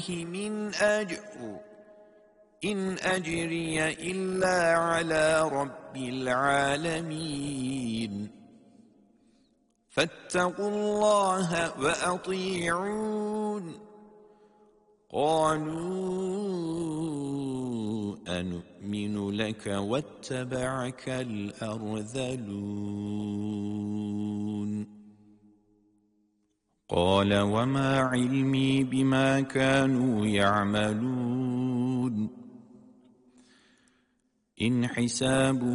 من أجر إن أجري إلا على رب العالمين فاتقوا الله وأطيعون قالوا أنؤمن لك واتبعك الأرذلون قال وما علمي بما كانوا يعملون إن حسابهم